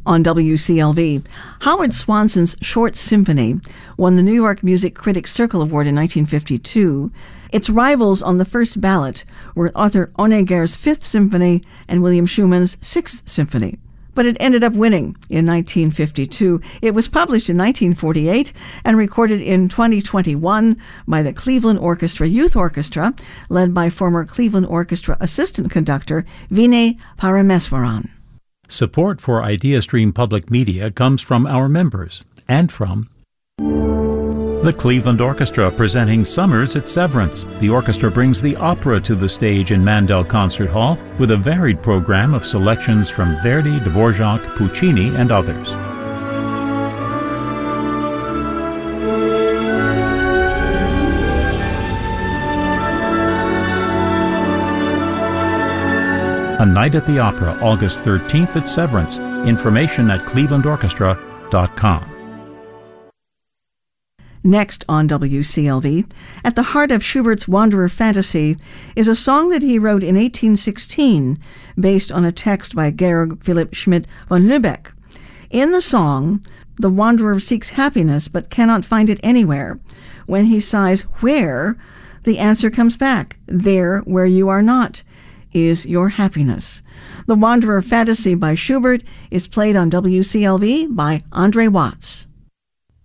On WCLV, Howard Swanson's Short Symphony won the New York Music Critics Circle Award in 1952. Its rivals on the first ballot were Arthur Honegger's Fifth Symphony and William Schumann's Sixth Symphony. But it ended up winning in 1952. It was published in 1948 and recorded in 2021 by the Cleveland Orchestra Youth Orchestra, led by former Cleveland Orchestra assistant conductor Vinay Parameswaran. Support for IdeaStream Public Media comes from our members and from the Cleveland Orchestra, presenting Summers at Severance. The orchestra brings the opera to the stage in Mandel Concert Hall with a varied program of selections from Verdi, Dvorak, Puccini, and others. A Night at the Opera, August 13th at Severance. Information at clevelandorchestra.com. Next on WCLV, at the heart of Schubert's Wanderer Fantasy is a song that he wrote in 1816 based on a text by Georg Philipp Schmidt von Lübeck. In the song, the wanderer seeks happiness but cannot find it anywhere. When he sighs, "Where?" the answer comes back, "There where you are not is your happiness." The Wanderer Fantasy by Schubert is played on WCLV by Andre Watts.